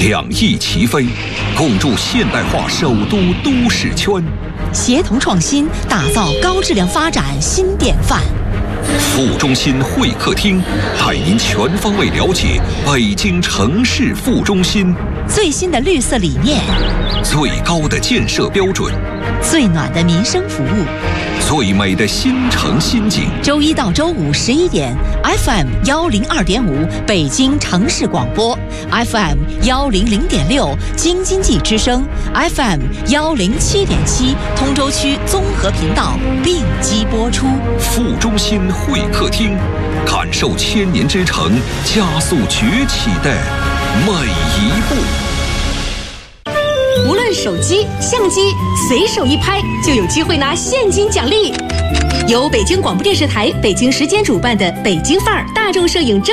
两翼齐飞，共筑现代化首都都市圈， 协同创新，打造高质量发展新典范。 副中心会客厅带您全方位了解北京城市副中心最新的绿色理念， 最高的建设标准， 最暖的民生服务， 最美的新城新景。 周一到周五11点 ，FM 102.5北京城市广播 ，FM 100.6京津冀之声 ，FM 107.7通州区综合频道并机播出。 副中心会客厅，感受千年之城加速崛起的每一步。 无论手机、相机，随手一拍就有机会拿现金奖励。由北京广播电视台北京时间主办的北京范儿大众摄影